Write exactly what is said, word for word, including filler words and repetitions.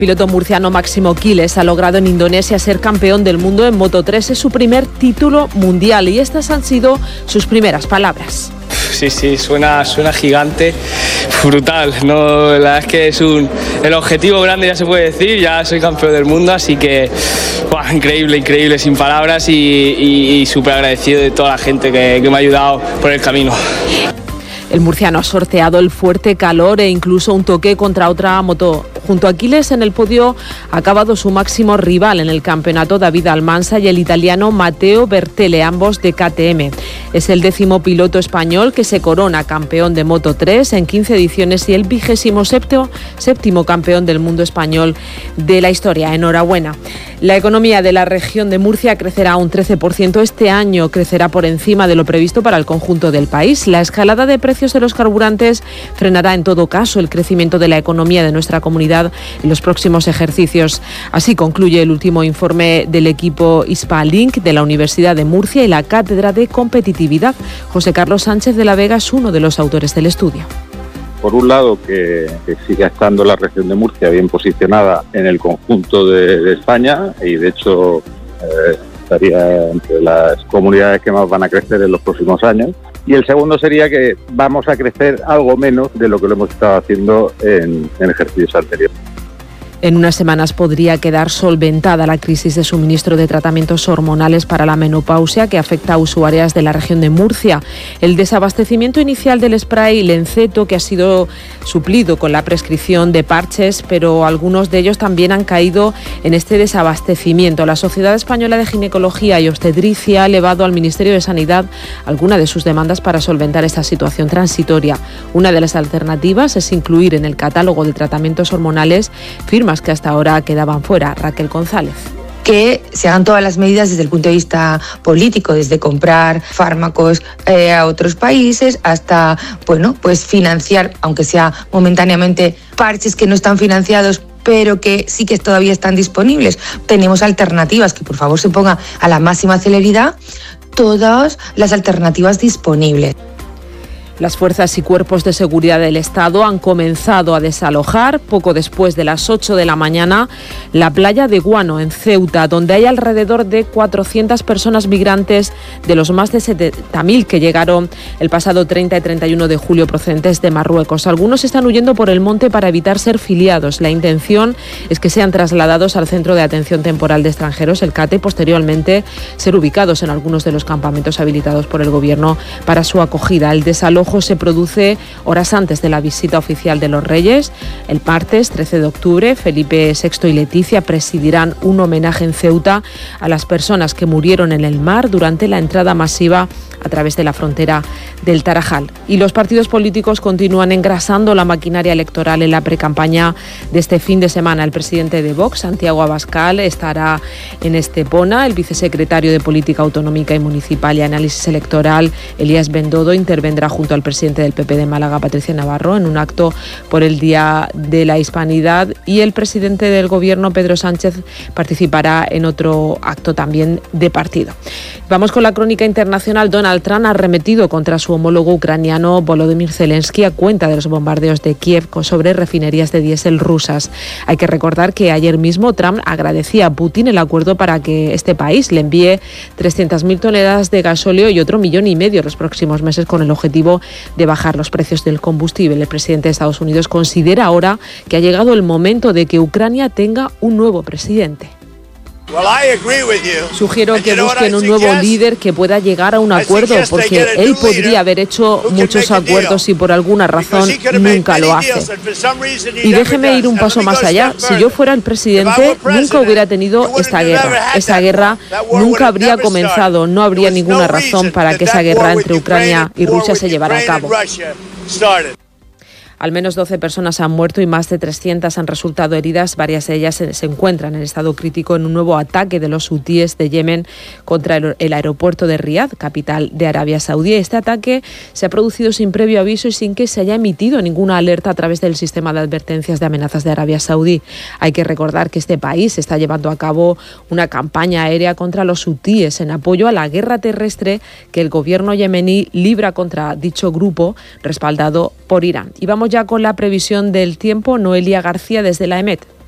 Piloto murciano Máximo Quiles ha logrado en Indonesia ser campeón del mundo en Moto tres. Es su primer título mundial y estas han sido sus primeras palabras. Sí, sí, suena, suena gigante, brutal, ¿no? La verdad es que es un, el objetivo grande, ya se puede decir, ya soy campeón del mundo, así que ¡buah! increíble, increíble, sin palabras y, y, y súper agradecido de toda la gente que, que me ha ayudado por el camino. El murciano ha sorteado el fuerte calor e incluso un toque contra otra moto. Junto a Quiles en el podio ha acabado su máximo rival en el campeonato, David Almansa, y el italiano Matteo Bertele, ambos de K T M. Es el décimo piloto español que se corona campeón de Moto tres en quince ediciones y el vigésimo séptimo, séptimo campeón del mundo español de la historia. Enhorabuena. La economía de la región de Murcia crecerá un trece por ciento este año, crecerá por encima de lo previsto para el conjunto del país. La escalada de precios de los carburantes frenará en todo caso el crecimiento de la economía de nuestra comunidad en los próximos ejercicios. Así concluye el último informe del equipo Hispalink de la Universidad de Murcia y la Cátedra de Competitividad. José Carlos Sánchez de la Vega es uno de los autores del estudio. Por un lado, que, que siga estando la región de Murcia bien posicionada en el conjunto de, de España y, de hecho, eh, estaría entre las comunidades que más van a crecer en los próximos años. Y el segundo sería que vamos a crecer algo menos de lo que lo hemos estado haciendo en, en ejercicios anteriores. En unas semanas podría quedar solventada la crisis de suministro de tratamientos hormonales para la menopausia que afecta a usuarias de la región de Murcia. El desabastecimiento inicial del spray Lenceto, que ha sido suplido con la prescripción de parches, pero algunos de ellos también han caído en este desabastecimiento. La Sociedad Española de Ginecología y Obstetricia ha elevado al Ministerio de Sanidad alguna de sus demandas para solventar esta situación transitoria. Una de las alternativas es incluir en el catálogo de tratamientos hormonales firmas que hasta ahora quedaban fuera. Raquel González. Que se hagan todas las medidas desde el punto de vista político, desde comprar fármacos eh, a otros países hasta, bueno, pues financiar, aunque sea momentáneamente, parches que no están financiados pero que sí que todavía están disponibles. Tenemos alternativas, que por favor se ponga a la máxima celeridad todas las alternativas disponibles. Las fuerzas y cuerpos de seguridad del Estado han comenzado a desalojar poco después de las ocho de la mañana la playa de Guano, en Ceuta, donde hay alrededor de cuatrocientas personas migrantes de los más de setenta mil que llegaron el pasado treinta y treinta y uno de julio procedentes de Marruecos. Algunos están huyendo por el monte para evitar ser filiados. La intención es que sean trasladados al Centro de Atención Temporal de Extranjeros, el CATE, y posteriormente ser ubicados en algunos de los campamentos habilitados por el Gobierno para su acogida. El desalojo se produce horas antes de la visita oficial de los Reyes. El martes trece de octubre, Felipe sexto y Leticia presidirán un homenaje en Ceuta a las personas que murieron en el mar durante la entrada masiva a través de la frontera del Tarajal. Y los partidos políticos continúan engrasando la maquinaria electoral en la precampaña de este fin de semana. El presidente de Vox, Santiago Abascal, estará en Estepona. El vicesecretario de Política Autonómica y Municipal y Análisis Electoral, Elías Bendodo, intervendrá junto al presidente del P P de Málaga, Patricia Navarro, en un acto por el Día de la Hispanidad, y el presidente del Gobierno, Pedro Sánchez, participará en otro acto también de partido. Vamos con la crónica internacional. Donald Trump ha arremetido contra su homólogo ucraniano Volodymyr Zelensky a cuenta de los bombardeos de Kiev sobre refinerías de diésel rusas. Hay que recordar que ayer mismo Trump agradecía a Putin el acuerdo para que este país le envíe trescientas mil toneladas de gasóleo y otro millón y medio los próximos meses, con el objetivo de bajar los precios del combustible. El presidente de Estados Unidos considera ahora que ha llegado el momento de que Ucrania tenga un nuevo presidente. Sugiero que busquen un nuevo líder que pueda llegar a un acuerdo, porque él podría haber hecho muchos acuerdos y por alguna razón nunca lo hace. Y déjeme ir un paso más allá. Si yo fuera el presidente, nunca hubiera tenido esta guerra. Esa guerra nunca habría comenzado. No habría ninguna razón para que esa guerra entre Ucrania y Rusia se llevara a cabo. Al menos doce personas han muerto y más de trescientas han resultado heridas. Varias de ellas se, se encuentran en estado crítico en un nuevo ataque de los hutíes de Yemen contra el, el aeropuerto de Riad, capital de Arabia Saudí. Este ataque se ha producido sin previo aviso y sin que se haya emitido ninguna alerta a través del sistema de advertencias de amenazas de Arabia Saudí. Hay que recordar que este país está llevando a cabo una campaña aérea contra los hutíes en apoyo a la guerra terrestre que el gobierno yemení libra contra dicho grupo, respaldado por Irán. Y vamos ya con la previsión del tiempo. Noelia García desde la EMET.